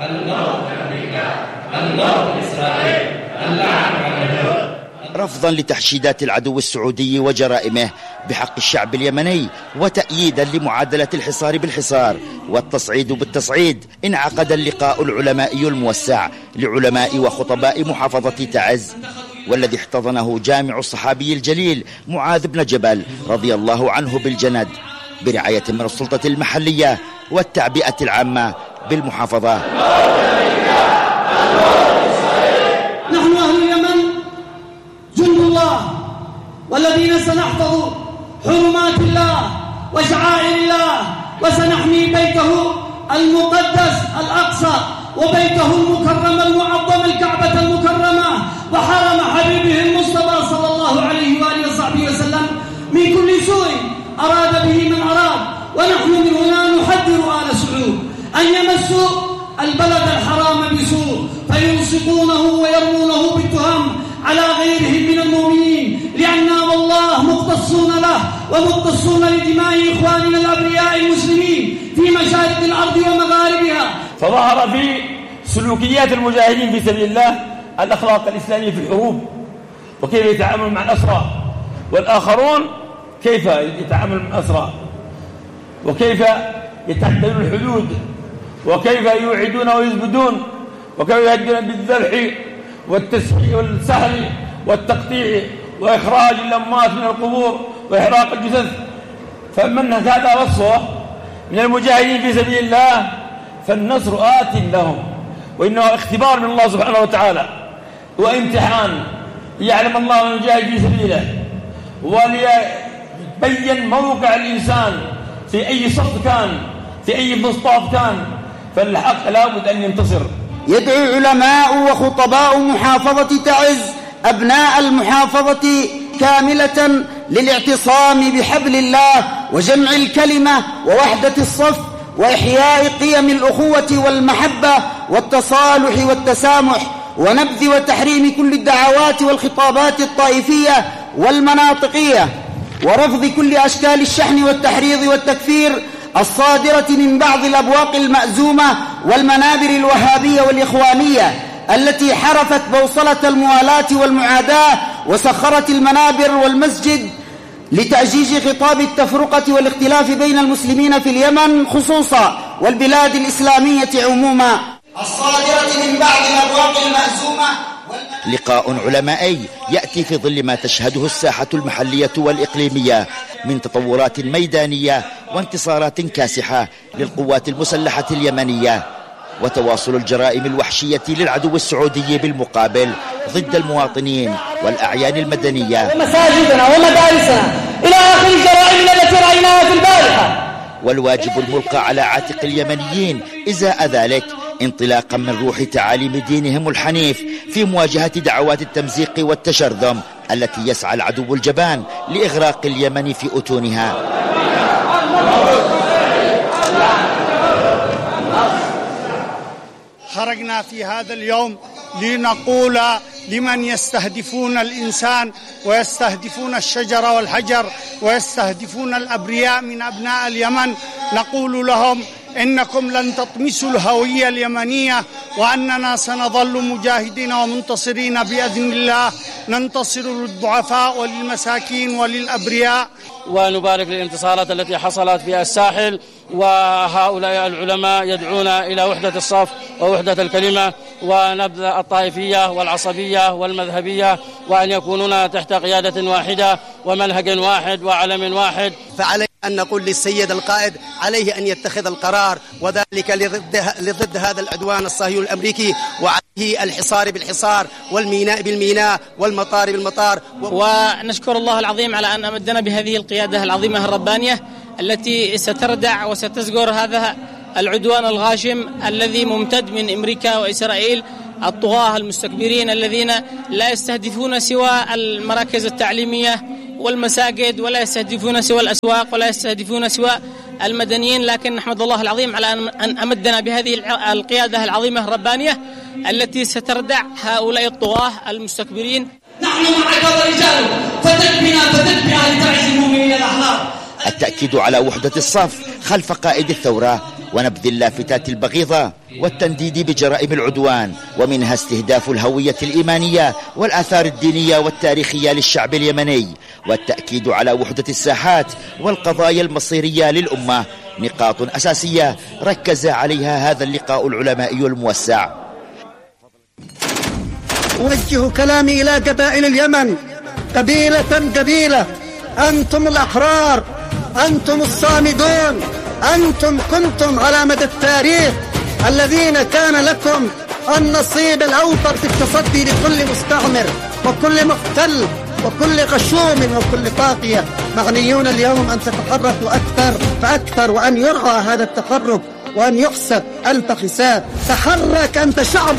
الموت أمريكا، الموت إسرائيل، اللعن على اليهود. رفضا لتحشيدات العدو السعودي وجرائمه بحق الشعب اليمني، وتأييدا لمعادلة الحصار بالحصار والتصعيد بالتصعيد، انعقد اللقاء العلمائي الموسع لعلماء وخطباء محافظة تعز، والذي احتضنه جامع الصحابي الجليل معاذ بن جبل رضي الله عنه بالجند، برعاية من السلطة المحلية والتعبئة العامة بالمحافظة. نحن أهل اليمن جند الله، والذين سنحفظ حرمات الله وشعائر الله، وسنحمي بيته المقدس الأقصى وبيته المكرم المعظم الكعبة المكرمة وحرم حبيبه المصطفى صلى الله عليه وآله وصحبه وسلم من كل سوء أراد به من أراد. ونحن من هنا نحذر آل سعود أن يمسوا البلد الحرام بسوء فيلصقونه ويرمونه بالتهم على غيرهم من المؤمنين، لأننا والله مختصون له ومختصون لدماء إخواننا الأبرياء المسلمين في مشارق الأرض ومغاربها. فظهر في سلوكيات المجاهدين في سبيل الله الأخلاق الإسلامية في الحروب، وكيف يتعامل مع الأسرى، والآخرون كيف يتعامل مع الأسرى، وكيف يتعدون الحدود، وكيف يوعدون ويزبدون، وكيف يهدون بالذبح والتسحيق والسحر والتقطيع وإخراج الأموات من القبور وإحراق الجثث. فمن هذا وصفه من المجاهدين في سبيل الله فالنصر آت لهم، وإنه اختبار من الله سبحانه وتعالى وامتحان يعلم الله من يجاهد في سبيله، وليبين موقع الإنسان في أي صف كان، في أي مصطاف كان، فالحق لابد أن ينتصر. يدعو علماء وخطباء محافظة تعز أبناء المحافظة كاملة للاعتصام بحبل الله وجمع الكلمة ووحدة الصف وإحياء قيم الأخوة والمحبة والتصالح والتسامح، ونبذ وتحريم كل الدعوات والخطابات الطائفية والمناطقية، ورفض كل أشكال الشحن والتحريض والتكفير الصادرة من بعض الأبواق المأزومة والمنابر الوهابية والإخوانية التي حرفت بوصلة الموالاة والمعاداة وسخرت المنابر والمسجد لتأجيج خطاب التفرقة والاختلاف بين المسلمين في اليمن خصوصا والبلاد الإسلامية عموما، الصادرة من بعض الأبواق المأزومة. لقاء علمائي يأتي في ظل ما تشهده الساحة المحلية والإقليمية من تطورات ميدانية وانتصارات كاسحة للقوات المسلحة اليمنية، وتواصل الجرائم الوحشية للعدو السعودي بالمقابل ضد المواطنين والأعيان المدنية ومساجدنا ومدارسنا إلى آخر الجرائم التي رأيناها في البارحة. والواجب الملقى على عاتق اليمنيين إزاء ذلك انطلاقا من روح تعاليم دينهم الحنيف في مواجهة دعوات التمزيق والتشرذم التي يسعى العدو الجبان لإغراق اليمن في أتونها. خرجنا في هذا اليوم لنقول لمن يستهدفون الإنسان ويستهدفون الشجر والحجر ويستهدفون الأبرياء من أبناء اليمن، نقول لهم إنكم لن تطمسوا الهوية اليمنية، وأننا سنظل مجاهدين ومنتصرين بإذن الله، ننتصر للضعفاء وللمساكين وللأبرياء. ونبارك للانتصارات التي حصلت في الساحل، وهؤلاء العلماء يدعون إلى وحدة الصف ووحدة الكلمة ونبذ الطائفية والعصبية والمذهبية، وأن يكونون تحت قيادة واحدة ومنهج واحد وعلم واحد. فعليه أن نقول للسيد القائد عليه أن يتخذ القرار، وذلك لضد هذا العدوان الصهيوني الأمريكي، وعليه الحصار بالحصار والميناء بالميناء والمطار بالمطار. ونشكر الله العظيم على أن أمدنا بهذه القيادة العظيمة الربانية التي ستردع وستزجر هذا العدوان الغاشم الذي ممتد من أمريكا وإسرائيل، الطغاة المستكبرين الذين لا يستهدفون سوى المراكز التعليمية والمساجد، ولا يستهدفون سوى الأسواق، ولا يستهدفون سوى المدنيين. لكن نحمد الله العظيم على أن أمدنا بهذه القيادة العظيمة الربانية التي ستردع هؤلاء الطغاة المستكبرين. نحن معك ورجال فتكبنا لتعز المؤمنين الأحرار. التأكيد على وحدة الصف خلف قائد الثورة ونبذ اللافتات البغيضة والتنديد بجرائم العدوان، ومنها استهداف الهوية الإيمانية والآثار الدينية والتاريخية للشعب اليمني، والتأكيد على وحدة الساحات والقضايا المصيرية للأمة، نقاط أساسية ركز عليها هذا اللقاء العلمائي الموسع. أوجه كلامي إلى قبائل اليمن قبيلة قبيلة: أنتم الأحرار، أنتم الصامدون، أنتم كنتم على مدى التاريخ الذين كان لكم النصيب الأوفر في التصدي لكل مستعمر وكل محتل وكل غشوم وكل طاغية. معنيون اليوم أن تتحركوا أكثر فأكثر، وأن يرعى هذا التحرك وأن يحسب ألف حساب. تحرك أنت شعب